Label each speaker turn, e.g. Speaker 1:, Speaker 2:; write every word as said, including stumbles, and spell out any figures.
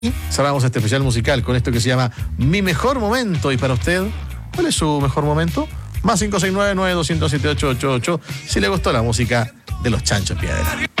Speaker 1: Cerramos este especial musical con esto que se llama Mi Mejor Momento. Y para usted, ¿cuál es su mejor momento? Más cinco seis nueve, nueve dos cero siete, ocho ocho ocho si le gustó la música de los Chancho Piedra.